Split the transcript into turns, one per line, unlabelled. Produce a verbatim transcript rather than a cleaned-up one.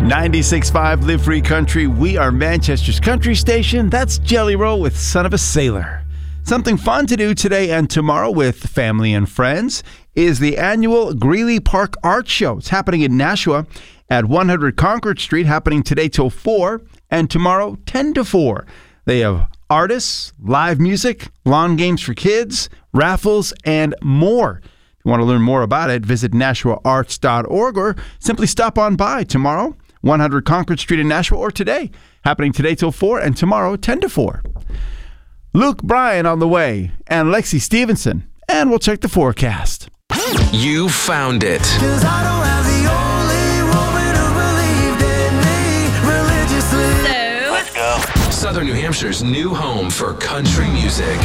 ninety-six point five Live Free Country. We are Manchester's country station. That's Jelly Roll with Son of a Sailor. Something fun to do today and tomorrow with family and friends is the annual Greeley Park Art Show. It's happening in Nashua at one hundred Concord Street, happening today till four and tomorrow ten to four. They have artists, live music, lawn games for kids, raffles, and more. If you want to learn more about it, visit nashua arts dot org or simply stop on by tomorrow, one hundred Concord Street in Nashua, or today, happening today till four and tomorrow ten to four. Luke Bryan on the way and Lexi Stevenson, and we'll check the forecast.
You found it.
Cause I don't have the only woman who believed in me religiously.
Let's go.
Southern New Hampshire's new home for country music.